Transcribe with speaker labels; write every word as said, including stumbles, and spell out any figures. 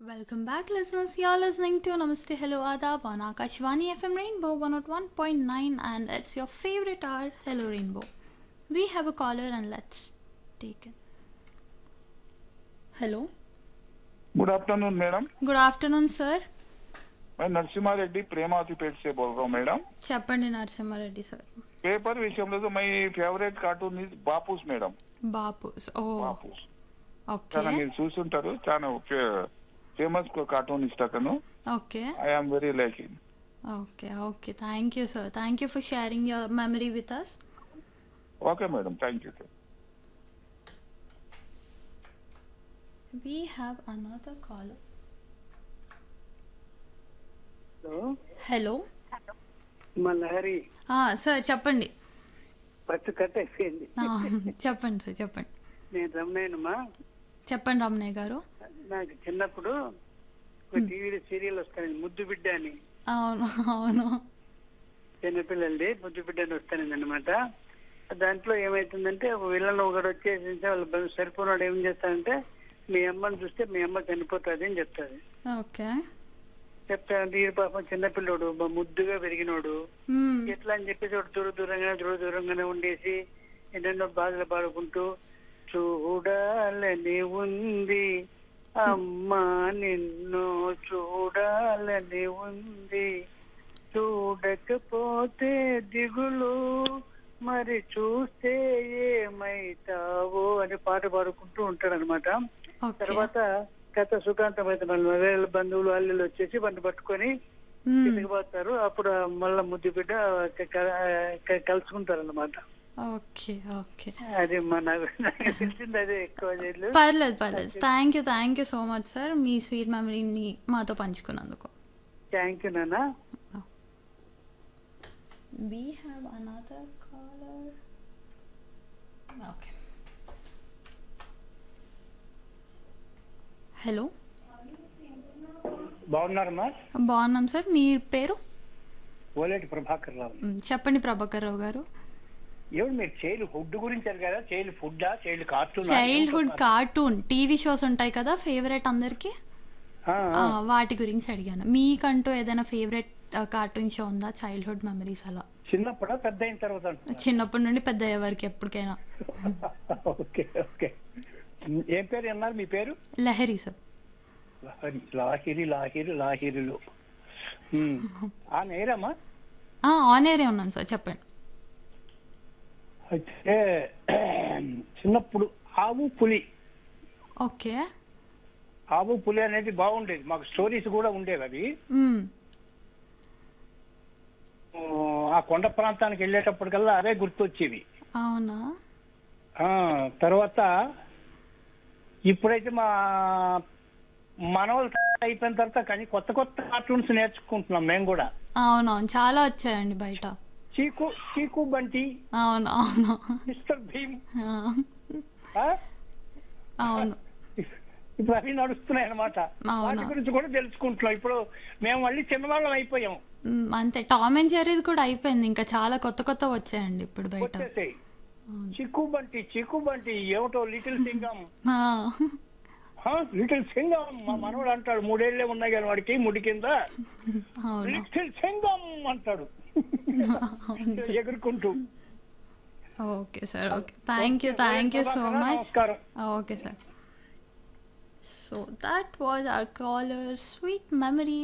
Speaker 1: Welcome back, listeners. You're listening to Namaste Hello Adab on Akashvani F M Rainbow one oh one point nine, and it's your favorite hour, Hello Rainbow. We have a caller, and let's take it. Hello.
Speaker 2: Good afternoon madam.
Speaker 1: Good afternoon, sir.
Speaker 2: मैं నరసింహారెడ్డి ప్రేమావతిపేట से बोल रहा हूँ madam.
Speaker 1: చెప్పండి Narasimha Reddy sir.
Speaker 2: Paper విషయంలో my favourite cartoon is Bapu's madam.
Speaker 1: Bapu's. Oh
Speaker 2: Bapu's
Speaker 1: okay
Speaker 2: చాలా మీరు చూస్తుంటారు, చాలా ఫేమస్ కార్టూనిస్ట్ అతను.
Speaker 1: Okay
Speaker 2: I am very like him.
Speaker 1: Okay okay thank you sir. Thank you for sharing your memory with us.
Speaker 2: Okay madam, thank you.
Speaker 1: We have another caller.
Speaker 3: Hello
Speaker 1: hello
Speaker 3: మా Lahari
Speaker 1: sir చెప్పండి.
Speaker 3: పట్టు cut అయిపోయింది.
Speaker 1: ఆ, చెప్పండి sir చెప్పండి.
Speaker 3: నేను రమణయ్యనమ్మా.
Speaker 1: చెప్పండి రమణయ్య గారు.
Speaker 3: నాకు చిన్నప్పుడు ఒక టీవీలో సీరియల్ వస్తాను, ముద్దు బిడ్డ అని.
Speaker 1: అవును అవును
Speaker 3: చిన్నపిల్లలది ముద్దు బిడ్డ అని వస్తానండి అనమాట. దాంట్లో ఏమైతుందంటే ఒక విలన్ ఒకటి వచ్చేసి వాళ్ళ బంధు సరిపోయినాడు ఏం చేస్తానంటే, మీ అమ్మని చూస్తే మీ అమ్మ చనిపోతుంది అని చెప్తాది.
Speaker 1: ఓకే
Speaker 3: చెప్తానంటే ఈ పాపం చిన్నపిల్లోడు బా ముద్దుగా పెరిగినోడు
Speaker 1: మ్మ్.
Speaker 3: ఎట్లా అని చెప్పేసి వాడు దూర దూరంగా దూర దూరంగానే ఉండేసి ఎన్నెన్నో బాధలు పాడుకుంటూ చూడాలని ఉంది అమ్మా నిన్ను చూడాలని ఉంది చూడకపోతే దిగులు మరి చూస్తే ఏమైతావో అని పాట పాడుకుంటూ ఉంటాడు అనమాట.
Speaker 1: ఓకే
Speaker 3: తర్వాత కథ సుఖాంతం అయితే మళ్ళీ వేరే బంధువులు అల్లులు వచ్చేసి బండి పట్టుకొని
Speaker 1: మ్మ్.
Speaker 3: కిందకి పోతారు. అప్పుడు మళ్ళా ముద్దు బిడ్డ కలుసుకుంటారు అనమాట.
Speaker 1: ఓకే ఓకే
Speaker 3: అది మన నాకు తెలిసింది అదే ఎక్కువ చేతులు.
Speaker 1: పర్లేదు పర్లేదు. Thank you thank you so much sir, me sweet మెమరీని మాతో పంచుకున్నందుకు.
Speaker 3: థ్యాంక్ యూ నాన్న.
Speaker 1: We have another caller. Okay. Hello
Speaker 3: బాగున్నారమ్మా?
Speaker 1: బాగున్నాం సార్. మీ పేరు?
Speaker 3: ఓలేటి ప్రభాకర్ రావు.
Speaker 1: మ్, చెప్పండి ప్రభాకర్ రావు గారు.
Speaker 3: ఏమిటి మీరు చైల్డ్ హుడ్ గురించి అడిగారా? Child food child cartoon?
Speaker 1: Childhood cartoon TV shows ఉంటాయి కదా ఫేవరెట్ అందరికి, ఆ, వాటి గురించి అడిగాను. మీకంటూ ఏదైనా ఫేవరెట్ కార్టూన్ షో ఉందా? చైల్డ్హుడ్ మెమరీస్ అలా
Speaker 3: చిన్నప్పుడా పెద్ద అయిన తర్వాత?
Speaker 1: చిన్నప్పటి నుండి పెద్ద అయ్యే వరకు ఎప్పటికైనా.
Speaker 3: Okay okay. ఏం పేరు అన్నారు మీ పేరు?
Speaker 1: లహరి సార్.
Speaker 3: లాహిరి లాహిరి లాహిరి లాహిరిలు. ఉమ్. ఆ నేరమ్మా?
Speaker 1: ఆన్ ఏరియా ఉన్నాను సార్, చెప్పండి.
Speaker 3: అయితే చిన్నప్పుడు ఆవు పులి
Speaker 1: ఓకే
Speaker 3: ఆవు పులి అనేది బాగుండేది. మాకు స్టోరీస్ కూడా ఉండేవి అవి.
Speaker 1: మ్,
Speaker 3: ఆ కొండ ప్రాంతానికి వెళ్ళేటప్పటికల్లా అవే గుర్తొచ్చేవి.
Speaker 1: అవునా?
Speaker 3: ఆ తర్వాత ఇప్పుడైతే మా మనవలు అయిపోయిన తర్వాత కానీ కొత్త కొత్త కార్టూన్స్ నేర్చుకుంటున్నాం మేము కూడా.
Speaker 1: అవునవును చాలా వచ్చాయండి బయట.
Speaker 3: చీకు చీకు బంటి,
Speaker 1: అవును అవును
Speaker 3: మిస్టర్ భీమ్,
Speaker 1: ఆ,
Speaker 3: ఆ?
Speaker 1: అవును
Speaker 3: ఇప్పుడు అవి నడుస్తున్నాయి అనమాట.
Speaker 1: అవును.
Speaker 3: వాటి గురించి కూడా తెలుసుకుంటున్నాం. ఇప్పుడు మేము మళ్ళీ చిన్నవాళ్ళం అయిపోయాం.
Speaker 1: మ్, అంతే. టామ్ అండ్ జెర్రీది కూడా అయిపోయింది, ఇంకా చాలా కొత్త కొత్త వచ్చాయండి ఇప్పుడు బయట.
Speaker 3: వచ్చేసాయి. చిక్కు బంటి చిక్కు బంటి ఏమిటో లిటిల్ సింగం,
Speaker 1: ఆ,
Speaker 3: లిటిల్ సింగం. మా మనవాడు అంటాడు, మూడేళ్లే ఉన్నాయి కానీ వాడికి ముడి కింద
Speaker 1: అవును
Speaker 3: లిటిల్ సింగం అంటాడు ఎగురుకుంటూ.
Speaker 1: Okay sir. Okay thank you thank you so much.
Speaker 3: నమస్కారం.
Speaker 1: Okay sir. So that was our caller's sweet memory